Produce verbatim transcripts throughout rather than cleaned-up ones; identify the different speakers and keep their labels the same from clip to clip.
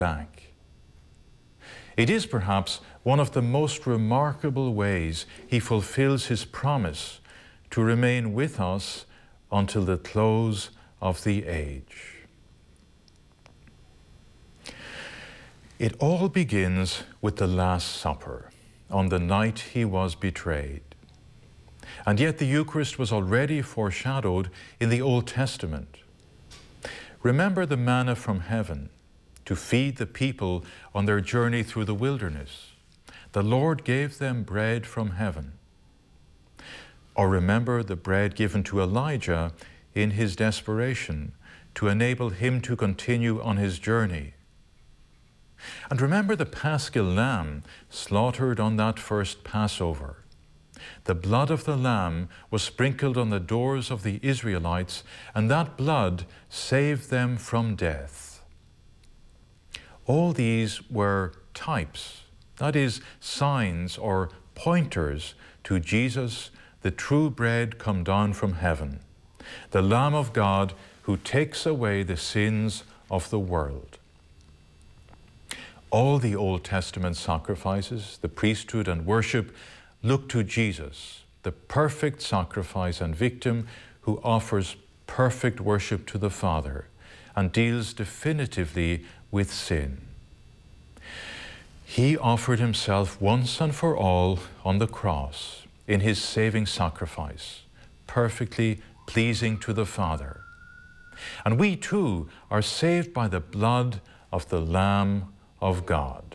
Speaker 1: back. It is perhaps one of the most remarkable ways he fulfills his promise to remain with us until the close of the age. It all begins with the Last Supper, on the night he was betrayed. And yet the Eucharist was already foreshadowed in the Old Testament. Remember the manna from heaven to feed the people on their journey through the wilderness. The Lord gave them bread from heaven. Or remember the bread given to Elijah in his desperation to enable him to continue on his journey. And remember the Paschal lamb slaughtered on that first Passover. The blood of the lamb was sprinkled on the doors of the Israelites, and that blood saved them from death. All these were types, that is, signs or pointers to Jesus, the true bread come down from heaven, the Lamb of God who takes away the sins of the world. All the Old Testament sacrifices, the priesthood and worship, look to Jesus, the perfect sacrifice and victim who offers perfect worship to the Father and deals definitively with sin. He offered himself once and for all on the cross in his saving sacrifice, perfectly pleasing to the Father. And we too are saved by the blood of the Lamb of God.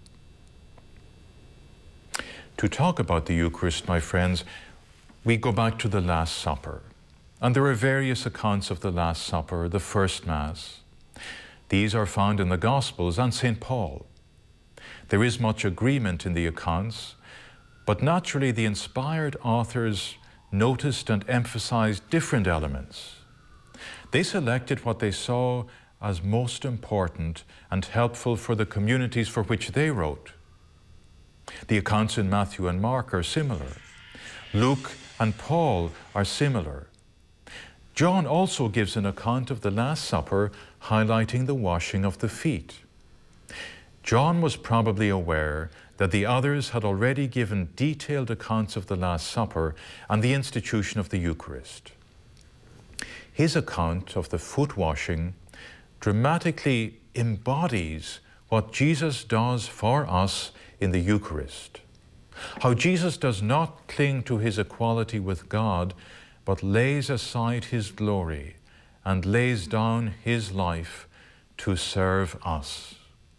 Speaker 1: To talk about the Eucharist, my friends, we go back to the Last Supper. And there are various accounts of the Last Supper, the first Mass. These are found in the Gospels and Saint Paul. There is much agreement in the accounts, but naturally the inspired authors noticed and emphasized different elements. They selected what they saw as most important and helpful for the communities for which they wrote. The accounts in Matthew and Mark are similar. Luke and Paul are similar. John also gives an account of the Last Supper, highlighting the washing of the feet. John was probably aware that the others had already given detailed accounts of the Last Supper and the institution of the Eucharist. His account of the foot washing dramatically embodies what Jesus does for us in the Eucharist. How Jesus does not cling to his equality with God, but lays aside his glory and lays down his life to serve us.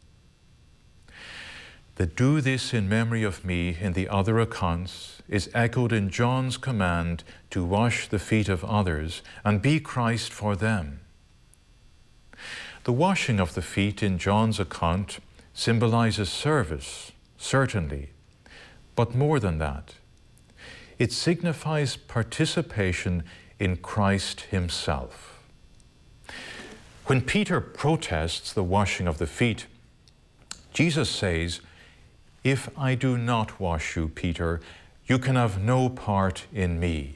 Speaker 1: The "do this in memory of me" in the other accounts is echoed in John's command to wash the feet of others and be Christ for them. The washing of the feet in John's account symbolizes service, certainly, but more than that. It signifies participation in Christ himself. When Peter protests the washing of the feet, Jesus says, "If I do not wash you, Peter, you can have no part in me."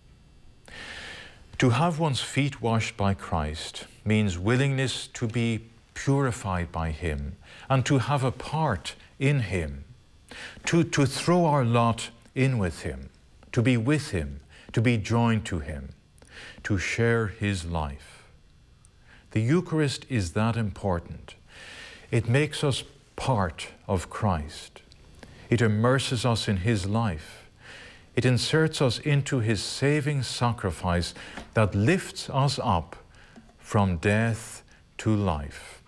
Speaker 1: To have one's feet washed by Christ means willingness to be purified by him and to have a part in him, to, to throw our lot in with him, to be with him, to be joined to him, to share his life. The Eucharist is that important. It makes us part of Christ. It immerses us in his life. It inserts us into his saving sacrifice that lifts us up from death to life.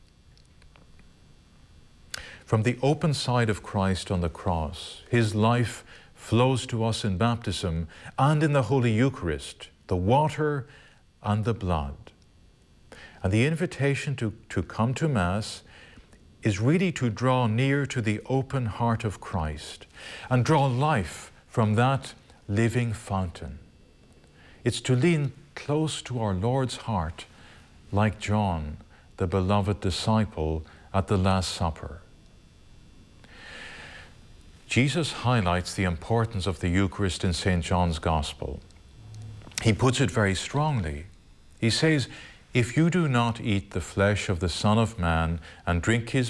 Speaker 1: From the open side of Christ on the cross, his life flows to us in baptism and in the Holy Eucharist, the water and the blood. And the invitation to, to come to Mass is really to draw near to the open heart of Christ and draw life from that living fountain. It's to lean close to our Lord's heart, like John, the beloved disciple at the Last Supper. Jesus highlights the importance of the Eucharist in Saint John's Gospel. He puts it very strongly. He says, "If you do not eat the flesh of the Son of Man and drink his